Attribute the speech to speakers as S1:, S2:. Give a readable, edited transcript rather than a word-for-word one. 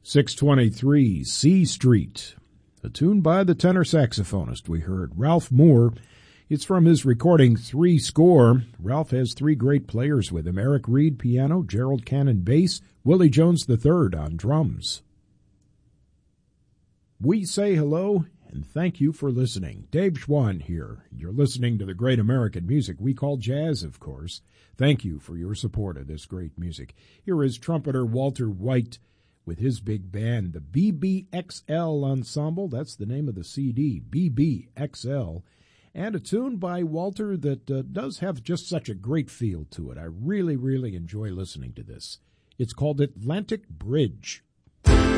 S1: 623 C Street, a tune by the tenor saxophonist we heard, Ralph Moore. It's from his recording Three Score. Ralph has three great players with him: Eric Reed, piano; Gerald Cannon, bass; Willie Jones III on drums. We say hello and thank you for listening. Dave Schwann here. You're listening to the great American music we call jazz, of course. Thank you for your support of this great music. Here is trumpeter Walter White with his big band, the BBXL Ensemble. That's the name of the CD, BBXL. And a tune by Walter that does have just such a great feel to it. I really, really enjoy listening to this. It's called Atlantic Bridge.